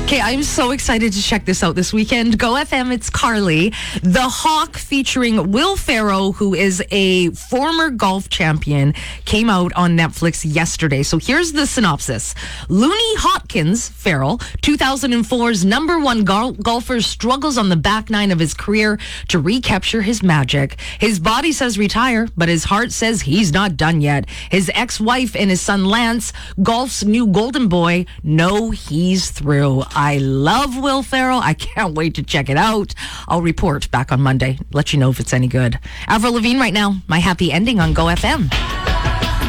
Okay, I'm so excited to check this out this weekend. Go FM, it's Carly. The Hawk featuring Will Ferrell, who is a former golf champion, came out on Netflix yesterday. So here's the synopsis. Looney Hopkins, Ferrell, 2004's number one golfer, struggles on the back nine of his career to recapture his magic. His body says retire, but his heart says he's not done yet. His ex-wife and his son Lance, golf's new golden boy, know he's through. I love Will Ferrell. I can't wait to check it out. I'll report back on Monday. Let you know if it's any good. Avril Lavigne right now. My happy ending on Go FM.